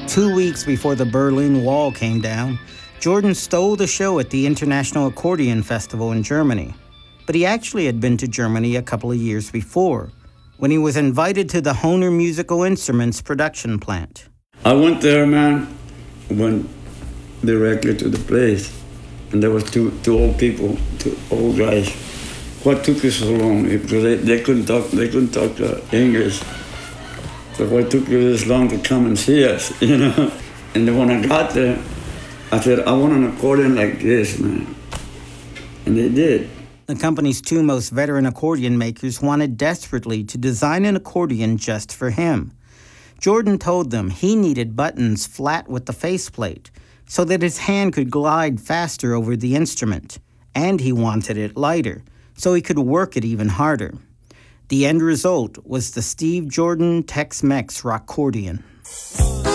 2 weeks before the Berlin Wall came down, Jordan stole the show at the International Accordion Festival in Germany. But he actually had been to Germany a couple of years before, when he was invited to the Hohner Musical Instruments production plant. I went there, man, went directly to the place, and there was two old people, two old guys. What took you so long? Because they couldn't talk English. So what took you this long to come and see us, you know? And then when I got there, I said, I want an accordion like this, man. And they did. The company's two most veteran accordion makers wanted desperately to design an accordion just for him. Jordan told them he needed buttons flat with the faceplate so that his hand could glide faster over the instrument, and he wanted it lighter so he could work it even harder. The end result was the Steve Jordan Tex-Mex Rockordion.